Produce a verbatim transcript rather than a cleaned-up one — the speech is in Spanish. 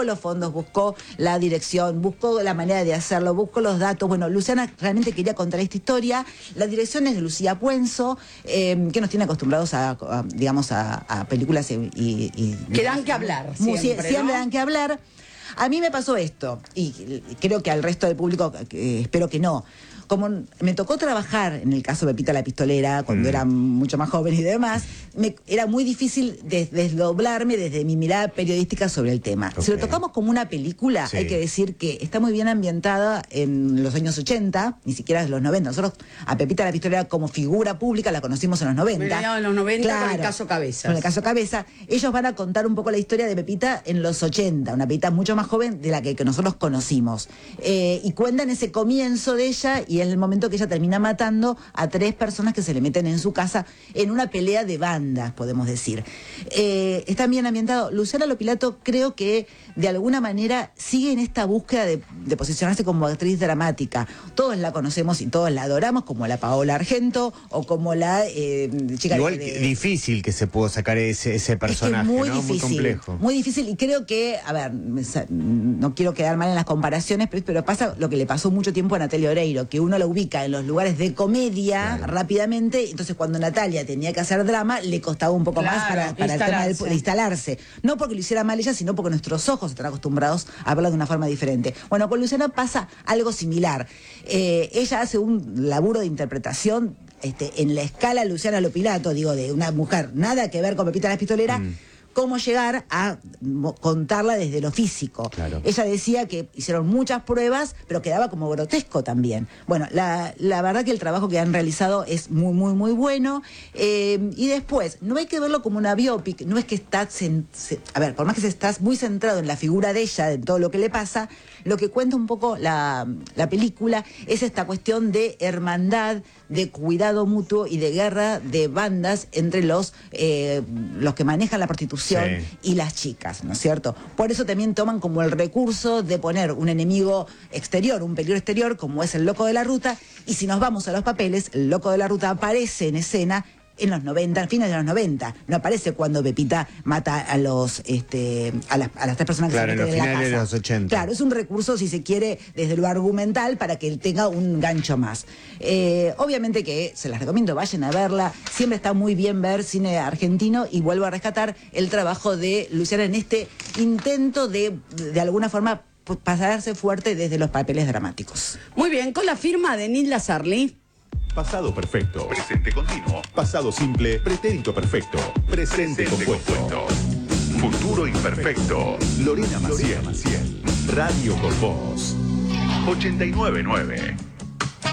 los fondos, buscó la dirección, buscó la manera de hacerlo, buscó los datos. Bueno, Luciana realmente quería contar esta historia. La dirección es de Lucía Puenzo, eh, que nos tiene acostumbrados a, a digamos, a, a películas y, y, y... Que dan que hablar, siempre, Siempre ¿no? dan que hablar. A mí me pasó esto, y creo que al resto del público eh, espero que no. Como me tocó trabajar, en el caso de Pepita la Pistolera, cuando mm. era mucho más joven y demás, me, era muy difícil des, desdoblarme desde mi mirada periodística sobre el tema. Okay. Si lo tocamos como una película, sí. hay que decir que está muy bien ambientada en los años ochenta, ni siquiera en los noventa. Nosotros a Pepita la Pistolera como figura pública la conocimos en los noventa. En los noventa, claro, con el caso Cabezas. Con el caso Cabeza. Ellos van a contar un poco la historia de Pepita en los ochenta, una Pepita mucho más joven de la que, que nosotros conocimos. Eh, y cuentan ese comienzo de ella y es el momento que ella termina matando a tres personas que se le meten en su casa en una pelea de bandas, podemos decir. Eh, está bien ambientado. Luciana Lopilato creo que de alguna manera sigue en esta búsqueda de, de posicionarse como actriz dramática. Todos la conocemos y todos la adoramos, como la Paola Argento o como la eh, chica... Igual de, de, difícil que se pudo sacar ese, ese personaje, es que muy ¿no? difícil, muy complejo. Muy difícil, y creo que, a ver, no quiero quedar mal en las comparaciones, pero pasa lo que le pasó mucho tiempo a Natalia Oreiro, que uno la ubica en los lugares de comedia claro. rápidamente, entonces cuando Natalia tenía que hacer drama, le costaba un poco claro, más para, para el tema del, de instalarse. No porque lo hiciera mal ella, sino porque nuestros ojos están acostumbrados a verla de una forma diferente. Bueno, con Luciana pasa algo similar. Eh, ella hace un laburo de interpretación este, en la escala Luciana Lopilato, digo, de una mujer, nada que ver con Pepita la Pistolera, mm. cómo llegar a contarla desde lo físico. Claro. Ella decía que hicieron muchas pruebas, pero quedaba como grotesco también. Bueno, la, la verdad que el trabajo que han realizado es muy, muy, muy bueno. Eh, y después, no hay que verlo como una biopic, no es que está... A ver, por más que se estás muy centrado en la figura de ella, en todo lo que le pasa, lo que cuenta un poco la, la película es esta cuestión de hermandad, de cuidado mutuo y de guerra de bandas entre los, eh, los que manejan la prostitución sí. y las chicas, ¿no es cierto? Por eso también toman como el recurso de poner un enemigo exterior, un peligro exterior, como es el loco de la ruta, y si nos vamos a los papeles, el loco de la ruta aparece en escena en los noventa, al final de los noventa. No aparece cuando Pepita mata a los este a las, a las tres personas que claro, se meten en, en la casa. De los ochenta. Claro, es un recurso, si se quiere, desde lo argumental para que él tenga un gancho más. Eh, obviamente que se las recomiendo, vayan a verla. Siempre está muy bien ver cine argentino y vuelvo a rescatar el trabajo de Luciana en este intento de, de alguna forma, pasarse fuerte desde los papeles dramáticos. Muy bien, con la firma de Nilda Sarli. Pasado perfecto. Presente continuo. Pasado simple. Pretérito perfecto. Presente, Presente compuesto. compuesto. Futuro imperfecto. Lorena Maciel. Radio con Voz. ochenta y nueve punto nueve.